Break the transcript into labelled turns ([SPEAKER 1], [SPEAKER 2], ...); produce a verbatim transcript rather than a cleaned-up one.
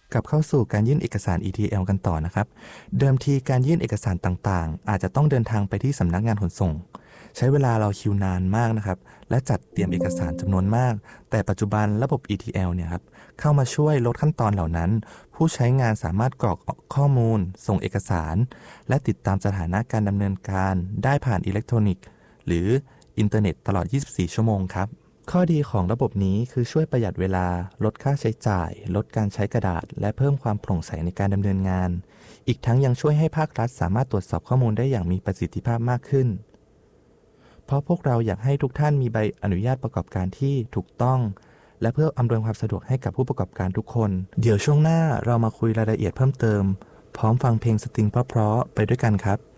[SPEAKER 1] กลับเข้าสู่การยื่นเอกสาร อี ที แอล กันต่อนะครับเดิมทีการยื่นเอกสารต่างๆอาจจะต้องเดินทางไปที่สำนักงานขนส่งใช้เวลารอคิวนานมากนะครับและจัดเตรียมเอกสารจำนวนมากแต่ปัจจุบันระบบ อี ที แอล เนี่ยครับเข้ามาช่วยลดขั้นตอนเหล่านั้นผู้ใช้งานสามารถกรอกข้อมูลส่งเอกสารและติดตามสถานะการดำเนินการได้ผ่านอิเล็กทรอนิกส์หรืออินเทอร์เน็ตตลอด ยี่สิบสี่ ชั่วโมงครับ ข้อดีของระบบนี้คือช่วยประหยัดเวลาลดค่าใช้จ่ายลดการใช้กระดาษและเพิ่มความโปร่งใสในการดำเนินงานอีกทั้งยังช่วยให้ภาครัฐสามารถตรวจสอบข้อมูลได้อย่างมีประสิทธิภาพมากขึ้นเพราะพวกเราอยากให้ทุกท่านมีใบอนุญาตประกอบการที่ถูกต้องและเพื่ออำนวยความสะดวกให้กับผู้ประกอบการทุกคนเดี๋ยวช่วงหน้าเรามาคุยรายละเอียดเพิ่มเติมพร้อมฟังเพลงสตริงเพราะๆไปด้วยกันครับ